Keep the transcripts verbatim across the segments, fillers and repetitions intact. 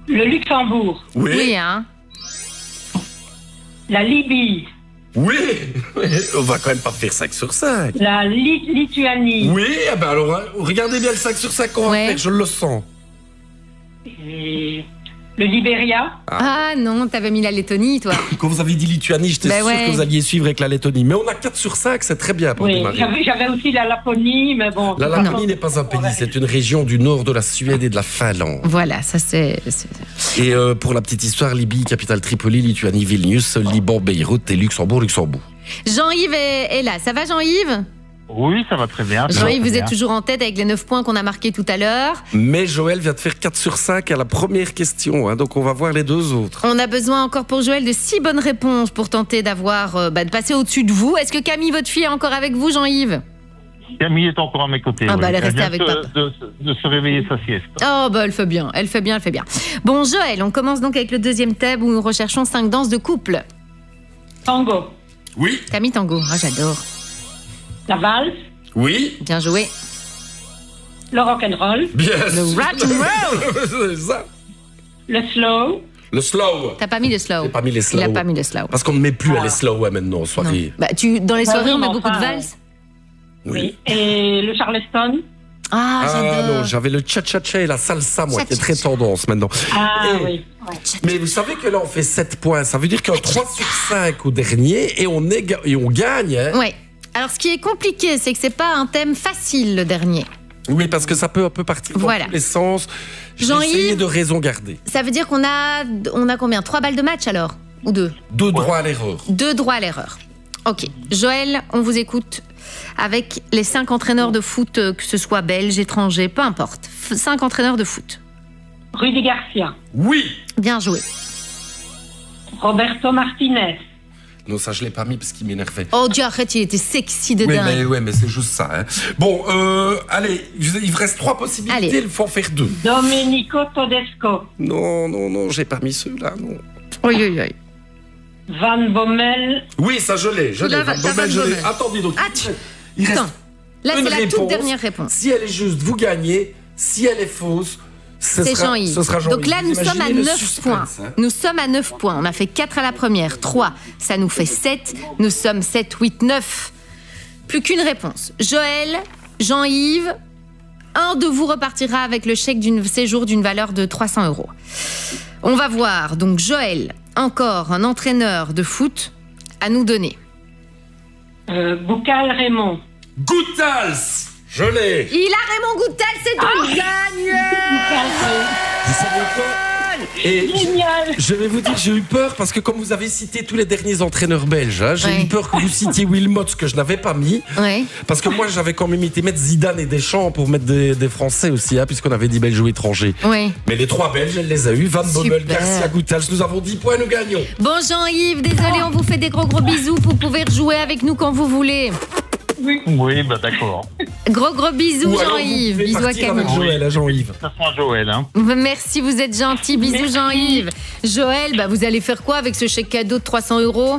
Le Luxembourg. Oui. Oui, hein. La Libye. Oui. On va quand même pas faire cinq sur cinq. La Li- Lituanie. Oui, eh ben alors, hein, regardez bien le cinq sur cinq qu'on va Ouais. faire, je le sens. Et le Libéria. Ah non, t'avais mis la Lettonie, toi. Quand vous avez dit Lituanie, j'étais Ben sûr ouais. que vous alliez suivre avec la Lettonie. Mais on a quatre sur cinq, c'est très bien pour Oui, démarrer. j'avais, j'avais aussi la Laponie, mais bon. La Laponie n'est pas un pays, c'est une région du nord de la Suède et de la Finlande. Voilà, ça c'est... c'est- Et euh, pour la petite histoire, Libye, capitale Tripoli, Lituanie, Vilnius, Liban, Beyrouth et Luxembourg, Luxembourg. Jean-Yves est, est là. Ça va, Jean-Yves? Oui, ça va très bien. ça va Jean-Yves, très vous êtes bien. toujours en tête avec les neuf points qu'on a marqués tout à l'heure. Mais Joël vient de faire quatre sur cinq à la première question, hein, donc on va voir les deux autres. On a besoin encore pour Joël de six bonnes réponses pour tenter d'avoir, euh, bah, de passer au-dessus de vous. Est-ce que Camille, votre fille, est encore avec vous, Jean-Yves? Camille est encore à mes côtés. Ah oui. bah, elle est restée vient avec de, papa. De, de se réveiller sa sieste. Oh, bah, elle fait bien, elle fait bien, elle fait bien. Bon, Joël, on commence donc avec le deuxième thème où nous recherchons cinq danses de couple. Tango. Oui. Camille Tango, ah, j'adore. La valse. Oui. Bien joué. Le rock'n'roll. Bien Le sûr. rock'n'roll. C'est ça. Le slow. Le slow. T'as pas mis le slow. J'ai pas mis les Il slow. a pas mis le slow. Parce qu'on ne met plus Ah. à les slow hein, maintenant, en Non. soirée. Bah, tu, dans les Bah soirées, oui, on met mais beaucoup de enfin, valses. Oui. Et le charleston. Ah, Ah j'adore. non, j'avais le cha-cha-cha et la salsa, moi, qui est très Cha-cha-cha. tendance maintenant. Ah Et- oui. Ouais. Mais vous savez que là, on fait sept points. Ça veut dire qu'un trois sur cinq au dernier et on, est, ga- et on gagne. Hein. Ouais. Alors, ce qui est compliqué, c'est que c'est pas un thème facile, le dernier. Oui, parce que ça peut un peu partir dans Voilà. tous les sens. J'ai Jean-Yves essayé de raison garder. Ça veut dire qu'on a, on a combien? Trois balles de match, alors? Ou deux? Deux droits à l'erreur. Deux droits à l'erreur. Ok. Joël, on vous écoute avec les cinq entraîneurs de foot, euh, que ce soit belges, étrangers, peu importe. F- Cinq entraîneurs de foot. Rudy Garcia. Oui. Bien joué. Roberto Martinez. Non, ça, je l'ai pas mis parce qu'il m'énervait. Oh Dieu, arrête, il était sexy de Oui, dingue. mais, ouais, mais c'est juste ça. Hein. Bon, euh, allez, il vous reste trois possibilités, Allez. il faut en faire deux. Domenico Todesco. Non, non, non, j'ai pas mis ceux-là, non. Oui, oui, oui. Van Bommel. Oui, ça, je l'ai, je l'ai. Là, Van t'as Bommel, Van je l'ai. Bommel. Attendez, donc, Ah, tu- il reste Attends. Là, une c'est la toute réponse. dernière réponse. Si elle est juste, vous gagnez. Si elle est fausse, ce C'est sera, Jean-Yves. ce sera Jean-Yves. Donc là, nous Vous sommes à imaginez le neuf suspense, points. hein. Nous sommes à neuf points. On a fait quatre à la première, trois. Ça nous fait sept. Nous sommes sept, huit, neuf. Plus qu'une réponse. Joël, Jean-Yves, un de vous repartira avec le chèque d'une séjour d'une valeur de trois cents euros. On va voir. Donc Joël, encore un entraîneur de foot à nous donner. Euh, Boucal Raymond. Goutals, je l'ai. Il a Raymond Goutal, c'est donc gagné. Vous savez quoi Et je, Génial. je vais vous dire, j'ai eu peur parce que comme vous avez cité tous les derniers entraîneurs belges, hein, j'ai Ouais. eu peur que vous citiez Wilmot, ce que je n'avais pas mis. Ouais. Parce que moi, j'avais quand même été mettre Zidane et Deschamps pour mettre des, des Français aussi, hein, puisqu'on avait dit Belges ou étrangers. Ouais. Mais les trois Belges, elle les a eu. Van Bommel, Super. Garcia, Goutals. Nous avons dix points, nous gagnons. Bon Jean-Yves, désolé, on vous fait des gros gros bisous. Vous pouvez rejouer avec nous quand vous voulez. Oui, bah d'accord. Gros gros bisous Ou alors, vous Jean-Yves. pouvez Bisous à partir Camille. avec Joël, hein, Jean-Yves. Ça sent à Joël, hein. Merci, vous êtes gentil. Bisous Merci. Jean-Yves. Joël, bah, vous allez faire quoi avec ce chèque cadeau de trois cents euros?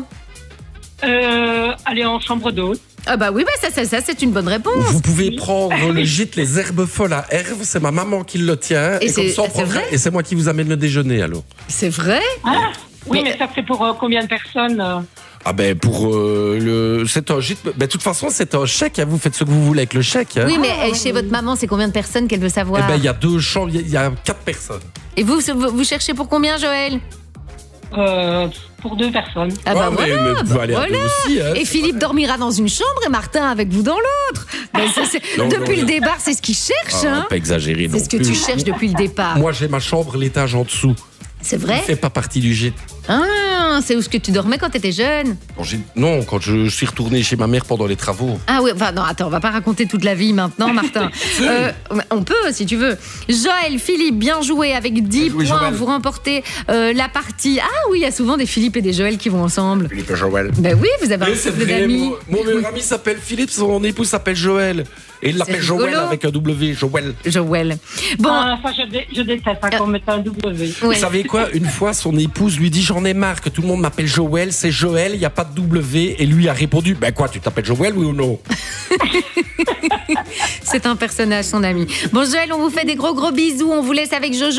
Euh, aller en chambre d'hôte. Ah bah oui, bah ça, ça, ça c'est une bonne réponse. Vous pouvez prendre le gîte Les Herbes Folles à Herve. C'est ma maman qui le tient. Et Et, comme c'est- ça, on c'est prendra- vrai et c'est moi qui vous amène le déjeuner, alors. C'est vrai? Ah, oui, Mais- mais ça fait pour euh, combien de personnes euh Ah ben pour euh, le c'est un gîte. Ben de toute façon c'est un chèque. Hein, vous faites ce que vous voulez avec le chèque. Hein. Oui, mais euh, chez votre maman, c'est combien de personnes qu'elle veut Eh savoir? ben il y a deux chambres. Il y a- il y, a quatre personnes. Et vous, vous, vous cherchez pour combien, Joël? Euh, Pour deux personnes. Ah bah Ouais, mais- voilà, mais vous pouvez bah aller à voilà. deux aussi. Hein. Et Philippe dormira dans une chambre et Martin avec vous dans l'autre. Ben, ça, c'est- Non, depuis non, le non. départ, c'est ce qu'il cherche. Ah, hein. pas exagéré non C'est ce que plus. tu cherches depuis le départ. Moi j'ai ma chambre l'étage en dessous. C'est Il vrai? fait pas partie du gîte. Ah, c'est où ce que tu dormais quand t'étais jeune? Quand j'ai- non, quand je suis retourné chez ma mère pendant les travaux. Ah oui, enfin non, attends, on va pas raconter toute la vie maintenant, Martin. Euh, on peut, si tu veux. Joël, Philippe, bien joué avec dix Bien joué, points. Joël. Vous remportez euh, la partie. Ah oui, il y a souvent des Philippe et des Joël qui vont ensemble. Philippe et Joël. Ben oui, vous avez un Oui, c'est couple vrai, d'amis. mon, mon meilleur ami s'appelle Philippe, son épouse s'appelle Joël. Et il l'appelle rigolo. Joël avec un W, Joël. Joël. Bon, Ah, ça, je, dé- je déteste hein, qu'on mette un W. ouais. Vous savez quoi? Une fois, son épouse lui dit j'en ai marre que tout le monde m'appelle Joël, c'est Joël, il n'y a pas de W. Et lui a répondu ben quoi, tu t'appelles Joël, oui ou non? c'est un personnage, son ami. Bon, Joël, on vous fait des gros gros bisous. On vous laisse avec Jojo.